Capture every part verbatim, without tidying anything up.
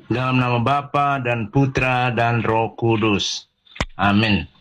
Dalam nama Bapa dan Putra dan Roh Kudus. Amin.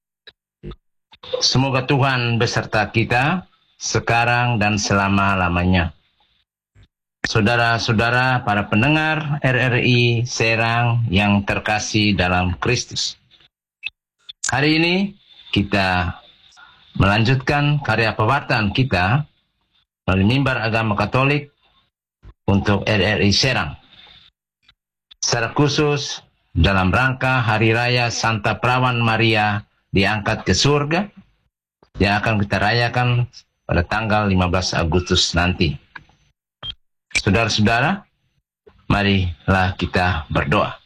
Semoga Tuhan beserta kita sekarang dan selama-lamanya. Saudara-saudara para pendengar R R I Serang yang terkasih dalam Kristus. Hari ini kita melanjutkan karya pewartaan kita melalui mimbar agama Katolik untuk R R I Serang. Secara khusus dalam rangka Hari Raya Santa Perawan Maria diangkat ke surga yang akan kita rayakan pada tanggal lima belas Agustus nanti. Saudara-saudara, marilah kita berdoa.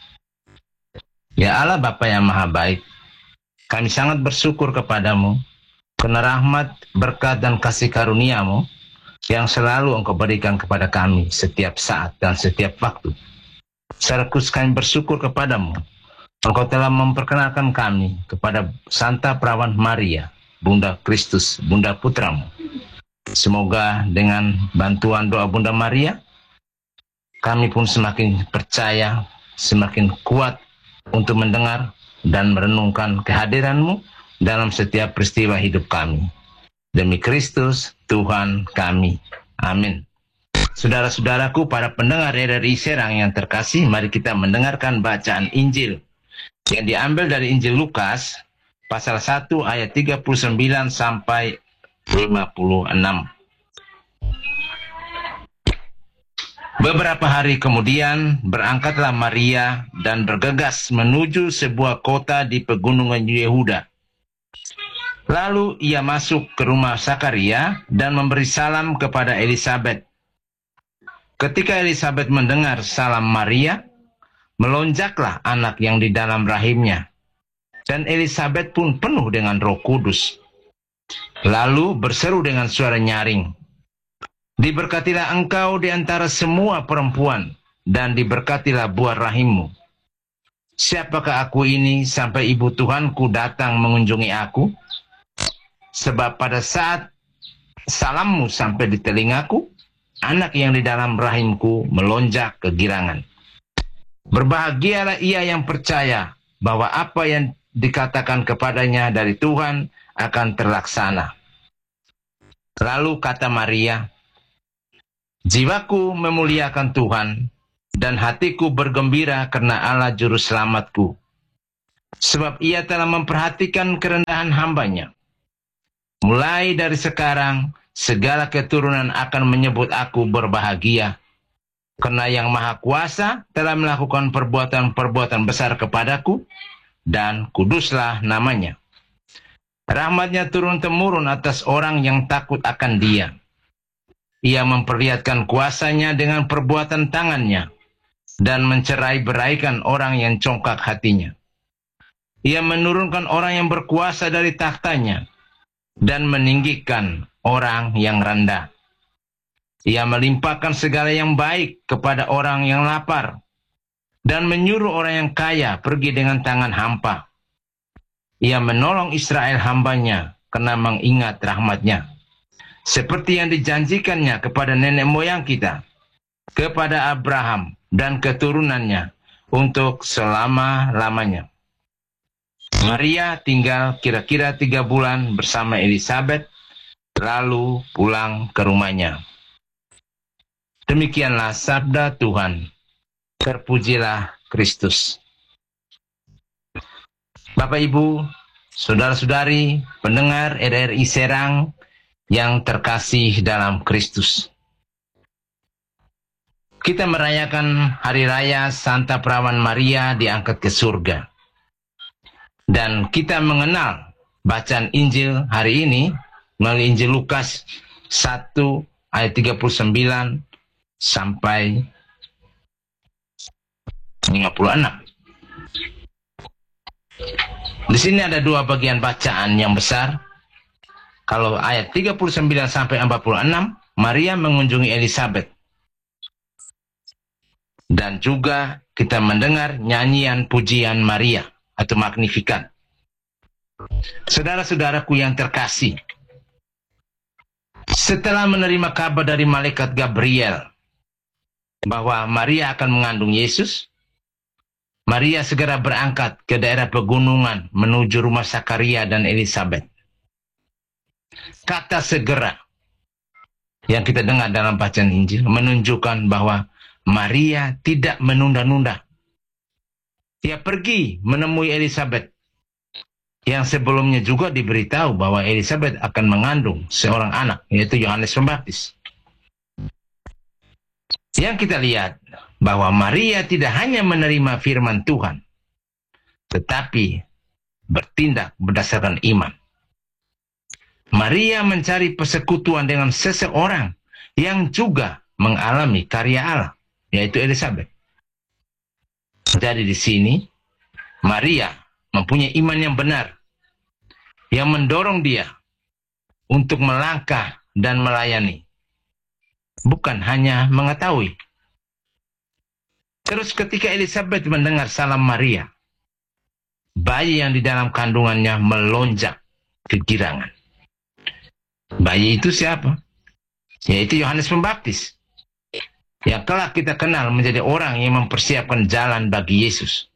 Ya Allah Bapa yang Maha Baik, kami sangat bersyukur kepadamu karena rahmat, berkat, dan kasih karunia-Mu yang selalu Engkau berikan kepada kami setiap saat dan setiap waktu. Secara khusus kami bersyukur kepadamu, Engkau telah memperkenalkan kami kepada Santa Perawan Maria, Bunda Kristus, Bunda Putramu. Semoga dengan bantuan doa Bunda Maria, kami pun semakin percaya, semakin kuat untuk mendengar dan merenungkan kehadiran-Mu dalam setiap peristiwa hidup kami. Demi Kristus, Tuhan kami. Amin. Saudara-saudaraku, para pendengar R R I Serang yang terkasih, mari kita mendengarkan bacaan Injil yang diambil dari Injil Lukas, pasal satu ayat tiga puluh sembilan sampai lima puluh enam. Beberapa hari kemudian, berangkatlah Maria dan bergegas menuju sebuah kota di pegunungan Yehuda. Lalu ia masuk ke rumah Zakaria dan memberi salam kepada Elisabet. Ketika Elisabet mendengar salam Maria, melonjaklah anak yang di dalam rahimnya, dan Elisabet pun penuh dengan Roh Kudus. Lalu berseru dengan suara nyaring, "Diberkatilah engkau di antara semua perempuan, dan diberkatilah buah rahimmu. Siapakah aku ini sampai ibu Tuhanku datang mengunjungi aku? Sebab pada saat salammu sampai di telingaku, anak yang di dalam rahimku melonjak kegirangan. Berbahagialah ia yang percaya bahwa apa yang dikatakan kepadanya dari Tuhan akan terlaksana." Lalu kata Maria, "Jiwaku memuliakan Tuhan, dan hatiku bergembira karena Allah Juru Selamatku. Sebab ia telah memperhatikan kerendahan hambanya. Mulai dari sekarang, segala keturunan akan menyebut aku berbahagia, karena Yang Maha Kuasa telah melakukan perbuatan-perbuatan besar kepadaku, dan kuduslah namanya. Rahmatnya turun-temurun atas orang yang takut akan Dia. Ia memperlihatkan kuasanya dengan perbuatan tangannya, dan mencerai-beraikan orang yang congkak hatinya. Ia menurunkan orang yang berkuasa dari tahtanya, dan meninggikan orang yang rendah. Ia melimpahkan segala yang baik kepada orang yang lapar, dan menyuruh orang yang kaya pergi dengan tangan hampa. Ia menolong Israel hambanya karena mengingat rahmatnya, seperti yang dijanjikannya kepada nenek moyang kita, kepada Abraham dan keturunannya untuk selama-lamanya." Maria tinggal kira-kira tiga bulan bersama Elisabet, lalu pulang ke rumahnya. Demikianlah sabda Tuhan. Terpujilah Kristus. Bapak, Ibu, saudara-saudari, pendengar R R I Serang yang terkasih dalam Kristus. Kita merayakan Hari Raya Santa Perawan Maria diangkat ke surga. Dan kita mengenal bacaan Injil hari ini melalui Injil Lukas satu ayat tiga puluh sembilan sampai lima puluh enam. Di sini ada dua bagian bacaan yang besar. Kalau ayat tiga puluh sembilan sampai empat puluh enam, Maria mengunjungi Elisabet. Dan juga kita mendengar nyanyian pujian Maria atau Magnificat. Saudara-saudaraku yang terkasih, setelah menerima kabar dari malaikat Gabriel bahwa Maria akan mengandung Yesus, Maria segera berangkat ke daerah pegunungan menuju rumah Zakaria dan Elizabeth. Kata segera yang kita dengar dalam bacaan Injil menunjukkan bahwa Maria tidak menunda-nunda. Dia pergi menemui Elizabeth, yang sebelumnya juga diberitahu bahwa Elizabeth akan mengandung seorang anak, yaitu Yohanes Pembaptis. Yang kita lihat bahwa Maria tidak hanya menerima firman Tuhan, tetapi bertindak berdasarkan iman. Maria mencari persekutuan dengan seseorang yang juga mengalami karya Allah, yaitu Elizabeth. Jadi di sini Maria mempunyai iman yang benar, yang mendorong dia untuk melangkah dan melayani, bukan hanya mengetahui. Terus ketika Elizabeth mendengar salam Maria, bayi yang di dalam kandungannya melonjak kegirangan. Bayi itu siapa? Yaitu Yohanes Pembaptis, yang kelak kita kenal menjadi orang yang mempersiapkan jalan bagi Yesus.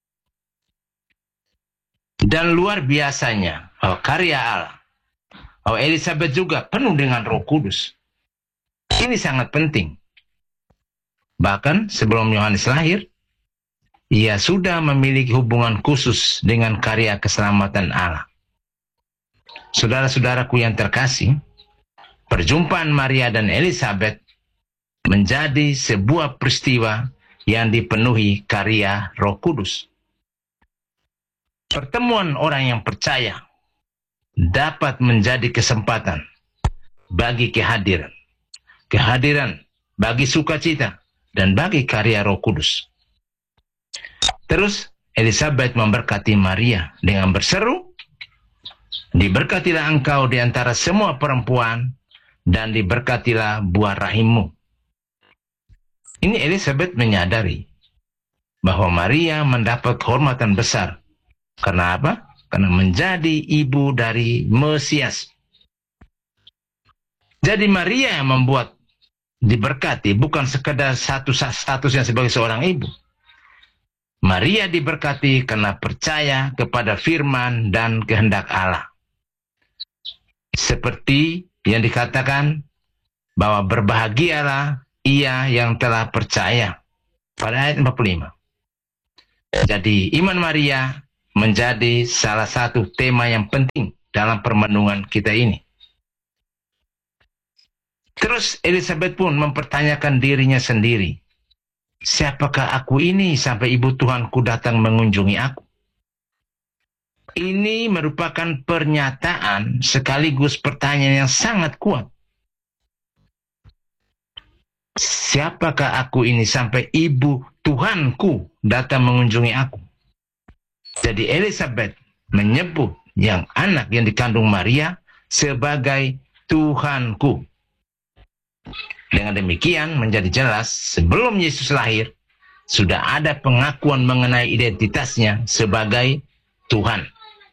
Dan luar biasanya, oh, karya Allah. Oh, Elizabeth juga penuh dengan Roh Kudus. Ini sangat penting. Bahkan sebelum Yohanes lahir, ia sudah memiliki hubungan khusus dengan karya keselamatan Allah. Saudara-saudaraku yang terkasih, perjumpaan Maria dan Elizabeth menjadi sebuah peristiwa yang dipenuhi karya Roh Kudus. Pertemuan orang yang percaya dapat menjadi kesempatan bagi kehadiran, kehadiran bagi sukacita, dan bagi karya Roh Kudus. Terus Elizabeth memberkati Maria dengan berseru, "Diberkatilah engkau di antara semua perempuan, dan diberkatilah buah rahimmu." Ini Elizabeth menyadari bahwa Maria mendapat kehormatan besar. Karena apa? Karena menjadi ibu dari Mesias. Jadi Maria yang membuat diberkati, bukan sekedar satu statusnya sebagai seorang ibu. Maria diberkati karena percaya kepada firman dan kehendak Allah. Seperti yang dikatakan bahwa berbahagialah ia yang telah percaya pada ayat empat puluh lima. Jadi iman Maria menjadi salah satu tema yang penting dalam permenungan kita ini. Terus Elizabeth pun mempertanyakan dirinya sendiri, siapakah aku ini sampai ibu Tuhanku datang mengunjungi aku? Ini merupakan pernyataan sekaligus pertanyaan yang sangat kuat. Siapakah aku ini sampai ibu Tuhanku datang mengunjungi aku? Jadi Elizabeth menyebut yang anak yang dikandung Maria sebagai Tuhanku. Dengan demikian menjadi jelas sebelum Yesus lahir sudah ada pengakuan mengenai identitasnya sebagai Tuhan.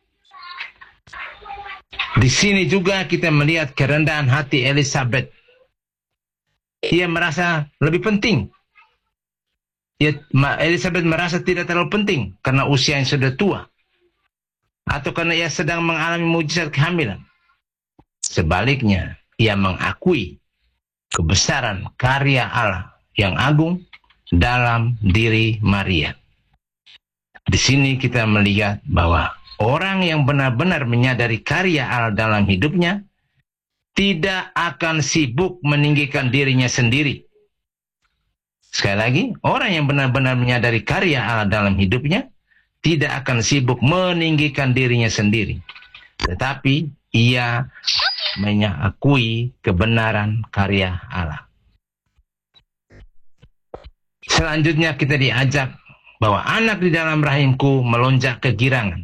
Di sini juga kita melihat kerendahan hati Elizabeth. Ia merasa lebih penting. Elizabeth merasa tidak terlalu penting karena usia yang sudah tua, atau karena ia sedang mengalami mujizat kehamilan. Sebaliknya, ia mengakui kebesaran karya Allah yang agung dalam diri Maria. Di sini kita melihat bahwa orang yang benar-benar menyadari karya Allah dalam hidupnya tidak akan sibuk meninggikan dirinya sendiri. Sekali lagi, orang yang benar-benar menyadari karya Allah dalam hidupnya tidak akan sibuk meninggikan dirinya sendiri. Tetapi ia mengakui kebenaran karya Allah. Selanjutnya kita diajak bahwa anak di dalam rahimku melonjak kegirangan.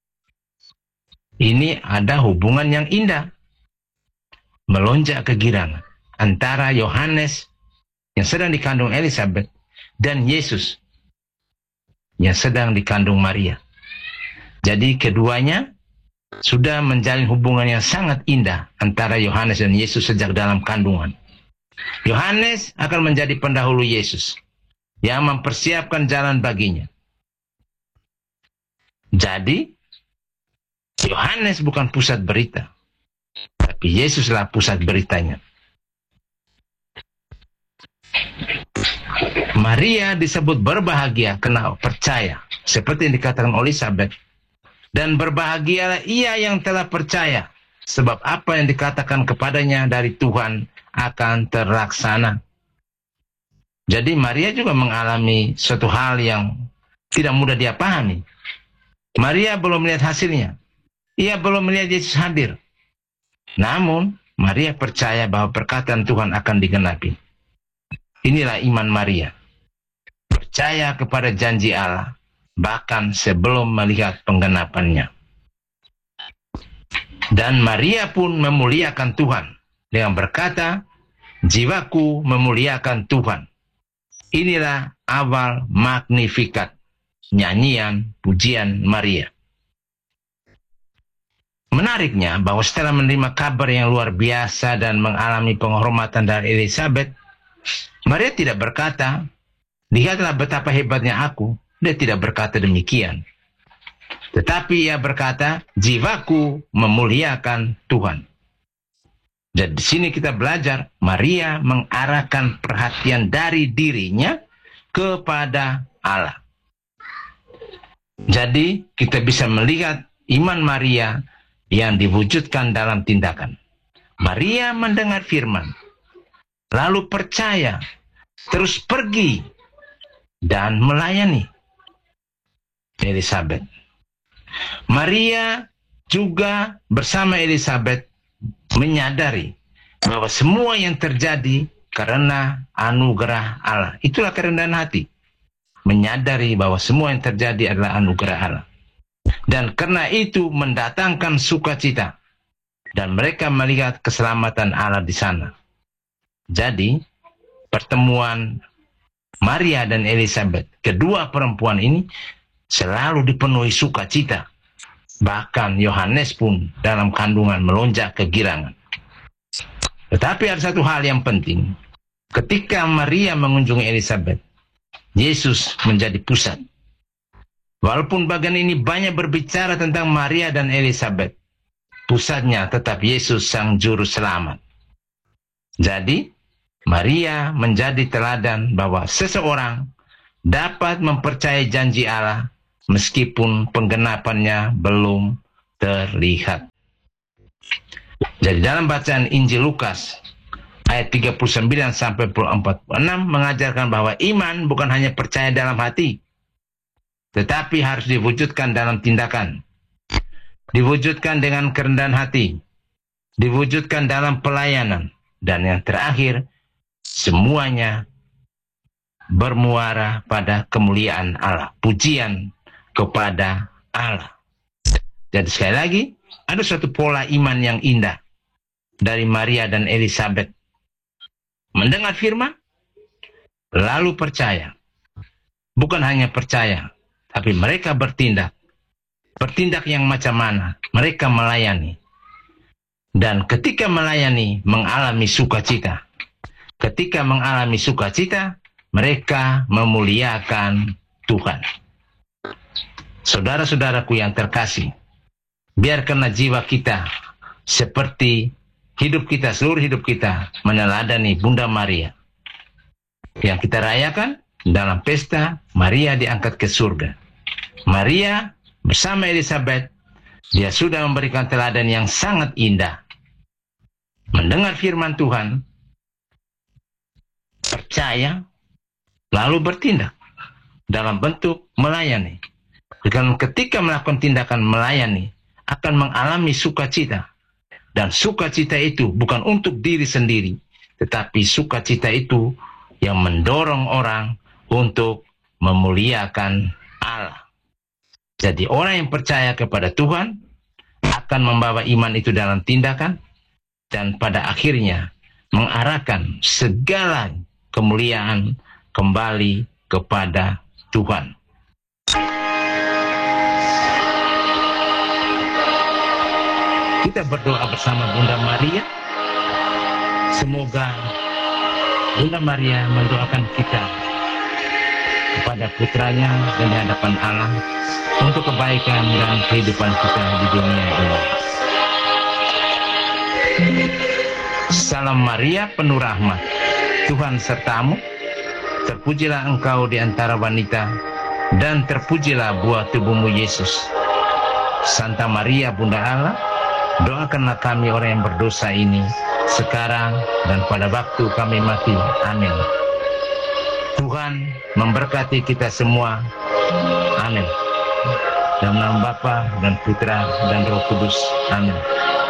Ini ada hubungan yang indah. Melonjak kegirangan antara Yohanes yang sedang dikandung Elizabeth dan Yesus yang sedang dikandung Maria. Jadi keduanya sudah menjalin hubungan yang sangat indah antara Yohanes dan Yesus sejak dalam kandungan. Yohanes akan menjadi pendahulu Yesus yang mempersiapkan jalan baginya. Jadi, Yohanes bukan pusat berita, tapi Yesuslah pusat beritanya. Maria disebut berbahagia karena percaya, seperti yang dikatakan oleh Elizabeth. Dan berbahagialah ia yang telah percaya, sebab apa yang dikatakan kepadanya dari Tuhan akan terlaksana. Jadi Maria juga mengalami suatu hal yang tidak mudah dia pahami. Maria belum melihat hasilnya. Ia belum melihat Yesus hadir. Namun, Maria percaya bahwa perkataan Tuhan akan digenapi. Inilah iman Maria. Percaya kepada janji Allah, bahkan sebelum melihat penggenapannya. Dan Maria pun memuliakan Tuhan dengan berkata, jiwaku memuliakan Tuhan. Inilah awal Magnificat, nyanyian pujian Maria. Menariknya bahwa setelah menerima kabar yang luar biasa dan mengalami penghormatan dari Elizabeth, Maria tidak berkata, lihatlah betapa hebatnya aku. Dia tidak berkata demikian. Tetapi ia berkata, jiwaku memuliakan Tuhan. Jadi di sini kita belajar, Maria mengarahkan perhatian dari dirinya kepada Allah. Jadi kita bisa melihat iman Maria yang diwujudkan dalam tindakan. Maria mendengar firman, lalu percaya, terus pergi, dan melayani Elizabeth. Maria juga bersama Elizabeth menyadari bahwa semua yang terjadi karena anugerah Allah. Itulah kerendahan hati. Menyadari bahwa semua yang terjadi adalah anugerah Allah. Dan karena itu mendatangkan sukacita. Dan mereka melihat keselamatan Allah di sana. Jadi, pertemuan Maria dan Elizabeth, kedua perempuan ini selalu dipenuhi sukacita. Bahkan Yohanes pun dalam kandungan melonjak kegirangan. Tetapi ada satu hal yang penting. Ketika Maria mengunjungi Elizabeth, Yesus menjadi pusat. Walaupun bagian ini banyak berbicara tentang Maria dan Elizabeth, pusatnya tetap Yesus sang juru selamat. Jadi, Maria menjadi teladan bahwa seseorang dapat mempercayai janji Allah meskipun penggenapannya belum terlihat. Jadi dalam bacaan Injil Lukas ayat tiga puluh sembilan sampai empat puluh enam mengajarkan bahwa iman bukan hanya percaya dalam hati, tetapi harus diwujudkan dalam tindakan. Diwujudkan dengan kerendahan hati. Diwujudkan dalam pelayanan. Dan yang terakhir, semuanya bermuara pada kemuliaan Allah. Pujian kepada Allah. Jadi sekali lagi, ada suatu pola iman yang indah dari Maria dan Elizabeth. Mendengar firman, lalu percaya. Bukan hanya percaya, tapi mereka bertindak. Bertindak yang macam mana? Mereka melayani. Dan ketika melayani, mengalami sukacita. Ketika mengalami sukacita, mereka memuliakan Tuhan. Saudara-saudaraku yang terkasih, biarkanlah jiwa kita seperti hidup kita, seluruh hidup kita meneladani Bunda Maria. Yang kita rayakan dalam pesta, Maria diangkat ke surga. Maria bersama Elizabeth, dia sudah memberikan teladan yang sangat indah. Mendengar firman Tuhan, percaya, lalu bertindak dalam bentuk melayani. Dan ketika melakukan tindakan melayani, akan mengalami sukacita. Dan sukacita itu bukan untuk diri sendiri, tetapi sukacita itu yang mendorong orang untuk memuliakan Allah. Jadi orang yang percaya kepada Tuhan akan membawa iman itu dalam tindakan, dan pada akhirnya mengarahkan segala kemuliaan kembali kepada Tuhan. Kita berdoa bersama Bunda Maria. Semoga Bunda Maria mendoakan kita kepada putranya dan di hadapan Allah untuk kebaikan dan kehidupan kita di dunia ini. Salam Maria, penuh rahmat, Tuhan sertamu. Terpujilah engkau di antara wanita, dan terpujilah buah tubuhmu Yesus. Santa Maria, Bunda Allah, doakanlah kami orang yang berdosa ini, sekarang dan pada waktu kami mati. Amin. Tuhan memberkati kita semua. Amin. Dalam nama Bapa dan Putra dan Roh Kudus. Amin.